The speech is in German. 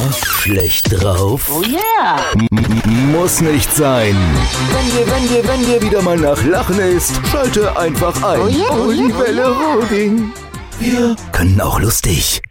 Schlecht drauf? Oh yeah! Muss nicht sein. Wenn dir wieder mal nach Lachen ist, schalte einfach ein. Oh yeah, oh yeah, Olivelle Roding. Wir können auch lustig